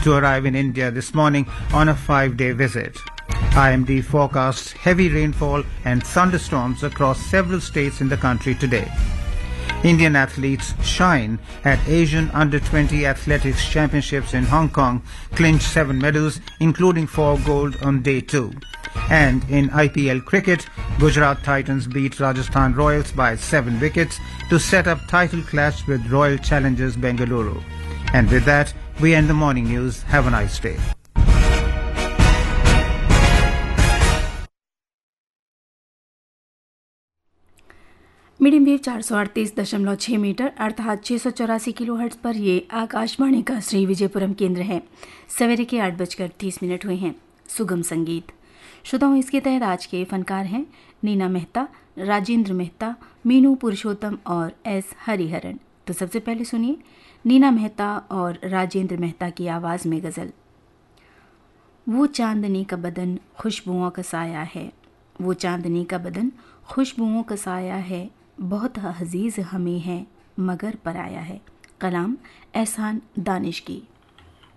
to arrive in India this morning on a 5-day visit. IMD forecasts heavy rainfall and thunderstorms across several states in the country today. Indian athletes shine at Asian Under-20 Athletics Championships in Hong Kong, clinched 7 medals, including 4 gold on day 2. And in IPL cricket, Gujarat Titans beat Rajasthan Royals by 7 wickets to set up title clash with Royal Challengers Bengaluru. And with that, we end the morning news. Have a nice day. Medium wave 438.6 metre अर्थात 684 kilohertz पर ये आकाशवाणी का श्री विजयपुरम केंद्र है। सवेरे के 8:30 हुए हैं। सुगम संगीत श्रोताओं, इसके तहत आज के फनकार हैं नीना मेहता, राजेंद्र मेहता, मीनू पुरुषोत्तम और एस हरिहरन। तो सबसे पहले सुनिए नीना मेहता और राजेंद्र मेहता की आवाज़ में गज़ल। वो चांदनी का बदन खुशबुओं का साया है, वो चांदनी का बदन खुशबुओं का साया है, बहुत अजीज हमें है मगर पराया है। कलाम एहसान दानिश की।